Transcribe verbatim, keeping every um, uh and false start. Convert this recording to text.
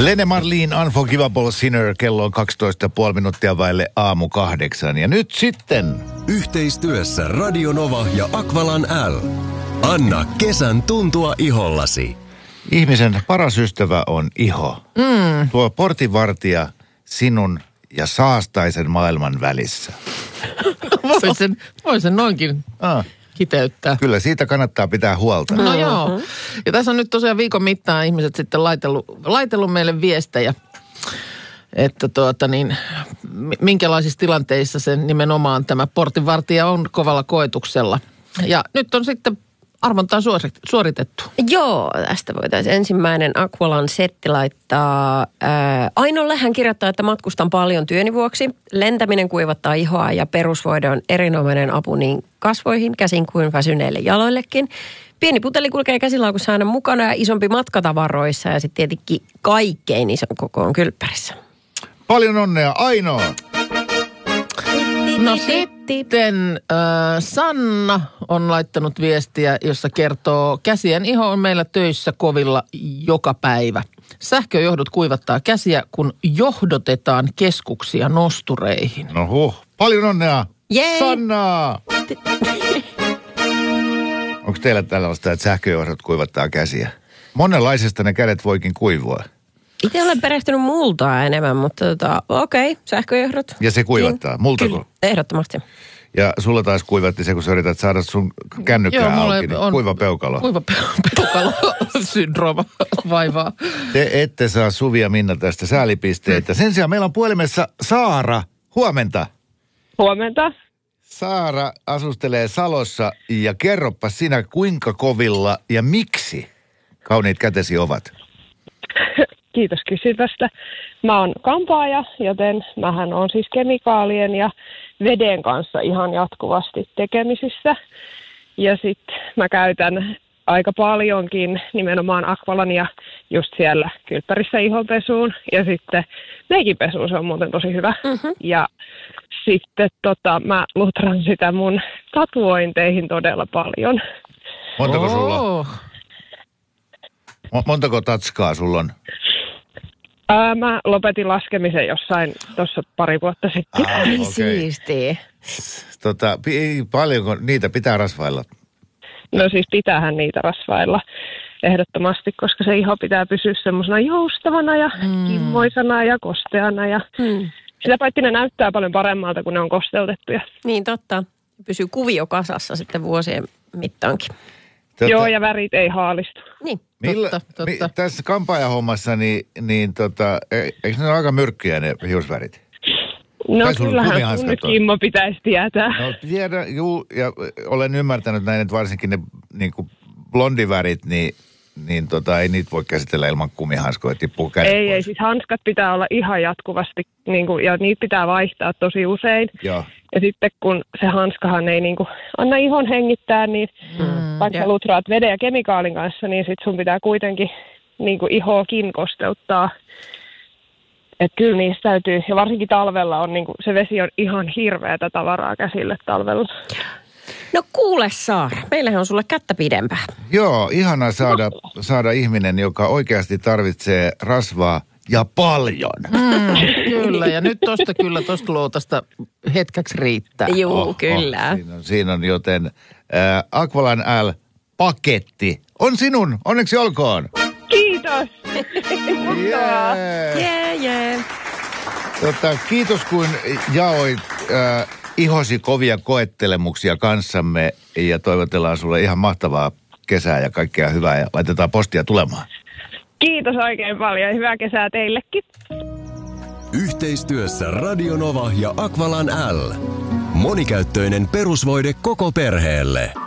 Lene Marlin, Unforgivable Sinner, kello on kaksitoista pilkku viisi minuuttia vaille aamu kahdeksan. Ja nyt sitten... Yhteistyössä Radio Nova ja Aqualan L. Anna kesän tuntua ihollasi. Ihmisen paras ystävä on iho. Mm. Tuo portinvartija sinun ja saastaisen maailman välissä. Voi sen, voi sen noinkin Ah. kiteyttää. Kyllä siitä kannattaa pitää huolta. No joo. Ja tässä on nyt tosiaan viikon mittaan ihmiset sitten laitellut, laitellut meille viestejä, että tuota niin, minkälaisissa tilanteissa sen nimenomaan tämä portinvartija on kovalla koetuksella. Ja nyt on sitten arvontaa suoritettu. Joo, tästä voitaisiin ensimmäinen Aqualan setti laittaa. Ää, Ainolle hän kirjoittaa, että matkustan paljon työni vuoksi. Lentäminen kuivattaa ihoa ja perusvoide on erinomainen apu niin kasvoihin, käsin kuin väsyneille jaloillekin. Pieni puteli kulkee käsilaukussa aina mukana ja isompi matkatavaroissa ja sitten tietenkin kaikkein ison koko on kylppärissä. Paljon onnea, Ainoa! No sitten äh, Sanna on laittanut viestiä, jossa kertoo, käsien iho on meillä töissä kovilla joka päivä. Sähköjohdot kuivattaa käsiä, kun johdotetaan keskuksia nostureihin. No huh, paljon onnea, Jei. Sanna! Onko teillä tällaista, että sähköjohdot kuivattaa käsiä? Monenlaisesta ne kädet voikin kuivua. Itse olen perehtynyt multaa enemmän, mutta tota, okei, okay, sähköjohdot. Ja se kuivattaa, multako? Kyllä, ehdottomasti. Ja sulla taas kuivatti se, kun sä yrität saada sun kännykkää Joo, mulla auki, niin on kuiva peukalo. Kuiva peukalo syndrooma vaivaa. Te ette saa Suvi ja Minna tästä säälipisteitä. Sen sijaan meillä on puhelimessa Saara. Huomenta. Huomenta. Saara asustelee Salossa ja kerropa sinä, kuinka kovilla ja miksi kauniit kätesi ovat. Kiitos kysyvästä. Mä oon kampaaja, joten mähän on siis kemikaalien ja veden kanssa ihan jatkuvasti tekemisissä. Ja sitten mä käytän aika paljonkin nimenomaan Aqualania just siellä kylppärissä ihonpesuun. Ja sitten meikinpesuun, se on muuten tosi hyvä. Mm-hmm. Ja sitten tota, mä lutran sitä mun tatuointeihin todella paljon. Montako sulla on? Oh. Montako tatskaa sulla on? Ää, mä lopetin laskemisen jossain tuossa pari vuotta sitten. Ah, Ai okei. siistiä. Tota, pi- paljonko niitä pitää rasvailla? No siis pitäähän niitä rasvailla ehdottomasti, koska se iho pitää pysyä semmoisena joustavana ja mm. kimmoisana ja kosteana. Ja Hmm. sitä paitsi ne näyttää paljon paremmalta, kun ne on kosteutettuja. Niin totta. Pysyy kuvio kasassa sitten vuosien mittaankin. Tota, Joo, ja värit ei haalistu. Niin. millä, totta, mi, totta. tässä kampaajahommassa, niin, niin tota, e, eikö ne ole aika myrkkyjä ne hiusvärit? No Kai sulla kyllähän kumihanskat sun nyt on. Kimmo pitäisi tietää. No tiedän, juu, ja olen ymmärtänyt näin, että varsinkin ne niin kuin blondivärit, niin, niin tota, ei niitä voi käsitellä ilman kumihanskoja, tippuu kädet Ei, pois. ei, siis hanskat pitää olla ihan jatkuvasti, niin kuin, ja niitä pitää vaihtaa tosi usein. Joo. Ja sitten kun se hanskahan ei niin kuin anna ihon hengittää, niin mm, vaikka ja- lutraat veden ja kemikaalin kanssa, niin sitten sun pitää kuitenkin niin kuin ihoakin kosteuttaa. Että kyllä niistä täytyy, ja varsinkin talvella on niin kuin, se vesi on ihan hirveätä tavaraa käsille talvella. No kuule Saara, meillähän on sulle kättä pidempää. Joo, ihana saada, saada ihminen, joka oikeasti tarvitsee rasvaa ja paljon. Mm, kyllä, ja nyt tosta kyllä tosta luotasta hetkeksi riittää. Juu, Oh, kyllä. Oh, siinä, on, siinä on joten äh, Aqualan L-paketti on sinun, onneksi olkoon. Kiitos! Yeah. Jee, jee. Tota, kiitos kun jaoit äh, ihosi kovia koettelemuksia kanssamme ja toivotellaan sulle ihan mahtavaa kesää ja kaikkea hyvää ja laitetaan postia tulemaan. Kiitos oikein paljon ja hyvää kesää teillekin. Yhteistyössä Radio Nova ja Aqualan L. Monikäyttöinen perusvoide koko perheelle.